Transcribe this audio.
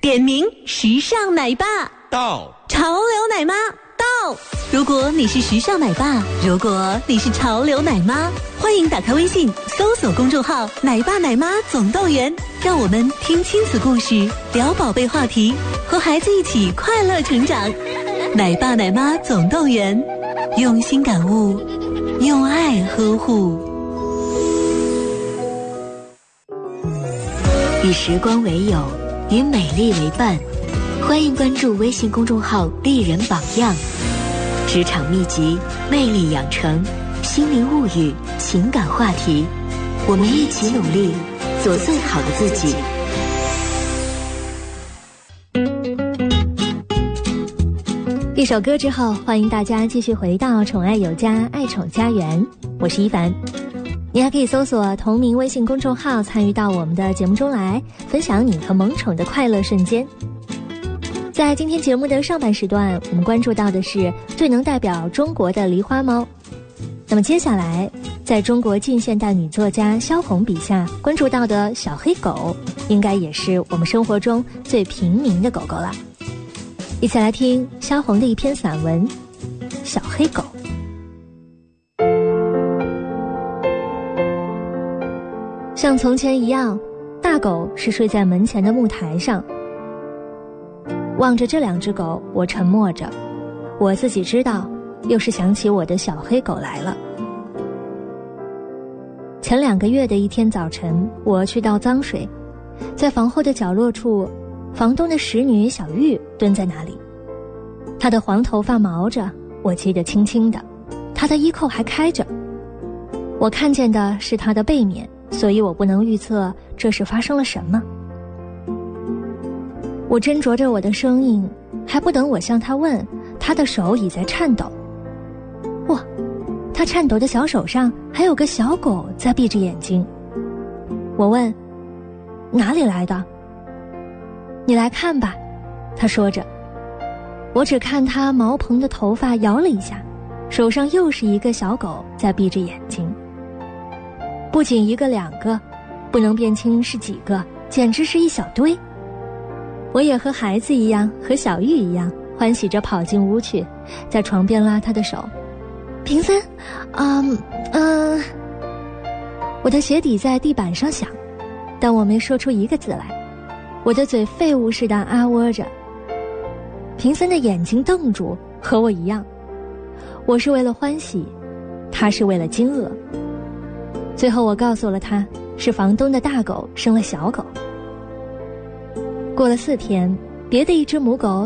点名时尚奶爸到， 潮流奶妈到。如果你是时尚奶爸，如果你是潮流奶妈，欢迎打开微信搜索公众号奶爸奶妈总动员，让我们听亲子故事，聊宝贝话题，和孩子一起快乐成长。奶爸奶妈总动员，用心感悟，用爱呵护。 与时光为友，与美丽为伴。欢迎关注微信公众号丽人榜样，职场秘籍、魅力养成、心灵物语、情感话题，我们一起努力，做最好的自己。 一首歌之后，欢迎大家继续回到宠爱有家，爱宠家园，我是一凡。你还可以搜索同名微信公众号，参与到我们的节目中来，分享你和萌宠的快乐瞬间。在今天节目的上半时段，我们关注到的是最能代表中国的狸花猫。那么接下来，在中国近现代女作家萧红笔下关注到的小黑狗，应该也是我们生活中最平民的狗狗了。一起来听萧红的一篇散文《小黑狗》。像从前一样，大狗是睡在门前的木台上。望着这两只狗，我沉默着，我自己知道，又是想起我的小黑狗来了。前2个月的一天早晨，我去倒脏水，在房后的角落处，房东的使女小玉蹲在那里。她的黄头发毛着，我记得轻轻的，她的衣扣还开着。我看见的是她的背面，所以我不能预测这是发生了什么。我斟酌着我的声音，还不等我向他问，他的手已在颤抖。哇，他颤抖的小手上还有个小狗在闭着眼睛。我问，哪里来的？你来看吧，他说着。我只看他毛蓬的头发摇了一下，手上又是一个小狗在闭着眼睛。不仅1个2个，不能辨清是几个，简直是一小堆。我也和孩子一样，和小玉一样，欢喜着跑进屋去，在床边拉他的手。平森，我的鞋底在地板上响，但我没说出一个字来，我的嘴废物似的啊窝着。平森的眼睛瞪住，和我一样。我是为了欢喜，他是为了惊愕。最后我告诉了他，是房东的大狗生了小狗。过了4天，别的一只母狗